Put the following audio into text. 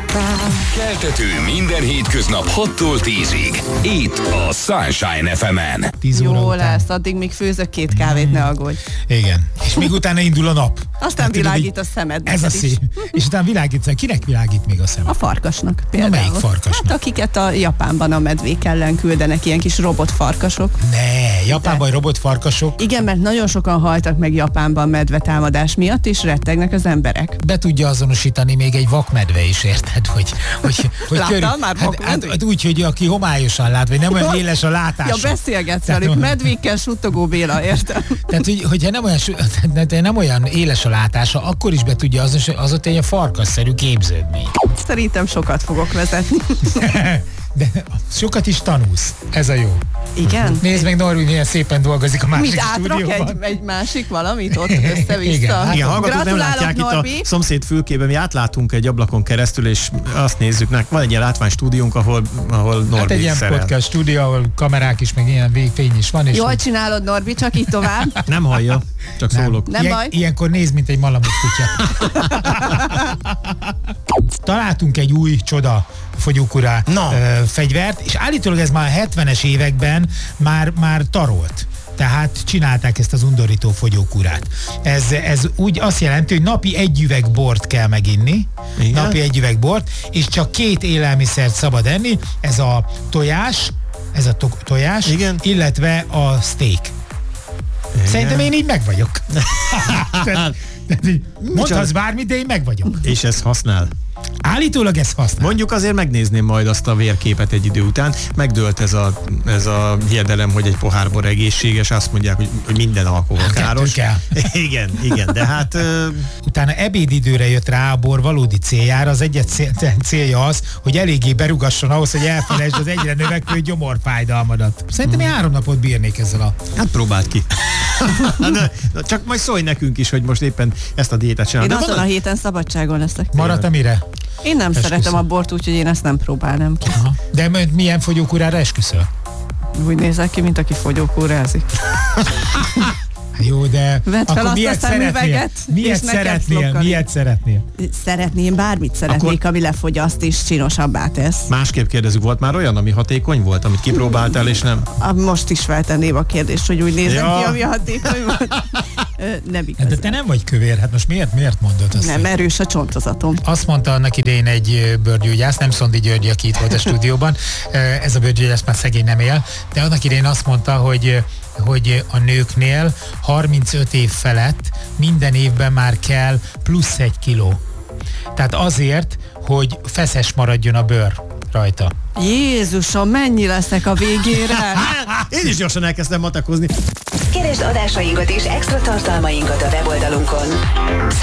Keltető minden hétköznap 6-tól 10-ig. Itt a Sunshine FM-en. 10 óra Jó után. lesz, addig még főzök 2 kávét, ne aggódj. Igen. És még utána indul a nap. Aztán világít a szemed. Ez a neked is. szép. És utána világít, kinek világít még a szem? A farkasnak például. melyik farkasnak? Hát akiket a Japánban a medvék ellen küldenek, ilyen kis robotfarkasok. Ne, Japánban robotfarkasok. Igen, mert nagyon sokan haltak meg Japánban medvetámadás miatt, és rettegnek az emberek. Be tudja azonosítani még egy vakmedve is, érted? Hogy Láttál már vakmedvét? hát úgy, hogy aki homályosan lát, vagy nem olyan éles a látása. Ja, beszélgetsz velük, medvékkel suttogó Béla, értem. Tehát, hogyha nem olyan éles a látása, akkor is be tudja az ott egy farkasszerű képződmény. Szerintem sokat fogok vezetni. De sokat is tanulsz. Ez a jó. Igen? Nézd meg, Norbi, milyen szépen dolgozik a másik Mit átrak stúdióban. egy másik valamit ott össze-vissza? Igen, hallgatók nem Gratulálok, látják Norbi. itt a szomszéd fülkében, mi átlátunk egy ablakon keresztül, és azt nézzük, van egy ilyen látványstúdiónk, ahol Norbi Hát egy ilyen szerel. podcast stúdió, ahol kamerák is, meg ilyen végfény is van. És Jól csinálod, Norbi, csak így tovább. Nem hallja, csak szólok. Nem baj. Ilyenkor néz, mint egy malamut kutya. Találtunk egy új csoda fogyókúrá fegyvert, és állítólag ez már a 70-es években már tarolt. Tehát csinálták ezt az undorító fogyókúrát. Ez úgy azt jelenti, hogy napi 1 üveg bort kell meginni, Igen? napi 1 üveg bort, és csak 2 élelmiszert szabad enni, ez a tojás, Igen? illetve a steak. Szerintem én így meg vagyok. Tehát így mondhatsz bármit, de én meg vagyok. És ez használ. Állítólag ez használ. Mondjuk azért megnézném majd azt a vérképet egy idő után. Megdőlt ez a hiedelem, hogy egy pohár bor egészséges, azt mondják, hogy minden alkohol káros. kell. Igen, de hát... Utána ebédidőre jött rá a bor valódi céljára. Az egyetlen célja az, hogy eléggé berugasson ahhoz, hogy elfelejtsd az egyre növekvő gyomorfájdalmadat. Szerintem én 3 napot bírnék ezzel a... Hát próbáld ki. Csak majd szólj nekünk is, hogy most éppen ezt a diétát csinálod. Én De azon van- a héten szabadságon leszek. Maradt mire? Én nem Esküszöm. szeretem a bort, úgyhogy én ezt nem próbálnám ki. Aha. De milyen fogyókúrára esküszöl? Úgy nézek ki, mint aki fogyókúrázik. Jó, de Vedd fel akkor azt miért a szemüveget, Miért és nekem szeretnél? szlokkani. Miért szeretnél? Szeretném, bármit szeretnék, ami lefogyaszt és csinosabbá tesz. Másképp kérdezzük, volt már olyan, ami hatékony volt, amit kipróbáltál, és nem? Most is feltenném a kérdést, hogy úgy nézem Ja. ki, ami hatékony volt. Nem De igaz. te nem vagy kövér, hát most miért mondod azt? Nem, erős a csontozatom. Azt mondta annak idején egy bőrgyógyász, nem Szondi György, aki itt volt a stúdióban, ez a bőrgyógyász már szegény nem él, de annak idején azt mondta, hogy a nőknél 35 év felett minden évben már kell plusz 1 kiló. Tehát azért, hogy feszes maradjon a bőr rajta. Jézusom, mennyi leszek a végére? Én is gyorsan elkezdtem matekozni. Keresd adásainkat és extra tartalmainkat a weboldalunkon.